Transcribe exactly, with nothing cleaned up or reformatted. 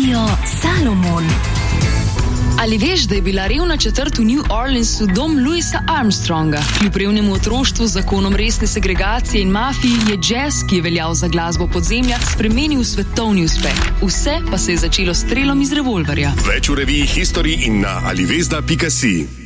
Radio Salomon. Ali veš, da je bila revna četrt v New Orleansu dom Louisa Armstronga? Kljub revnemu otroštvu, zakonom resne segregacije in mafiji je jazz, ki je veljal za glasbo podzemlja, spremenil v svetovni uspeh. Vse pa se je začelo s strelom iz revolverja. Več v reviji History in na alivezda pika si.